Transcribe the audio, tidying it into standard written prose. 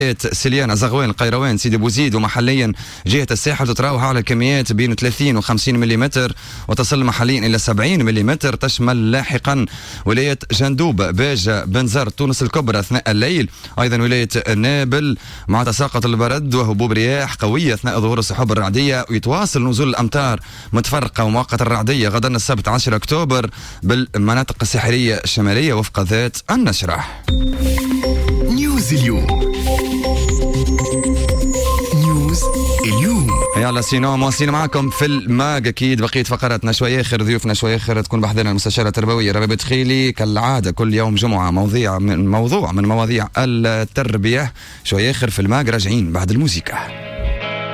سليانة، زغوان، القيروان، سيدي بوزيد، ومحليا جهة الساحل تتراوح على الكميات بين 30 و 50 ملم وتصل محليا إلى 70 ملم. تشمل لاحقا ولاية جندوب، باجة، بنزر، تونس الكبرى أثناء الليل، أيضا ولاية نابل مع تساقط البرد وهبوب رياح قوية أثناء ظهور السحب الرعدية. ويتواصل نزول الأمطار متفرقة ومؤقتة الرعدية غدا السبت 10 أكتوبر بالمناطق الساحلية الشمالية وفق ذات النشرة. نيوز اليوم. يلا سينو مواصلين معكم في الماج. اكيد بقيه فقراتنا شويه اخر، ضيوفنا شويه اخر تكون بحضرنا المستشاره التربويه ربيبه تخيلي كالعاده كل يوم جمعه موضوع من مواضيع التربيه. شويه اخر في الماج، راجعين بعد الموسيقى.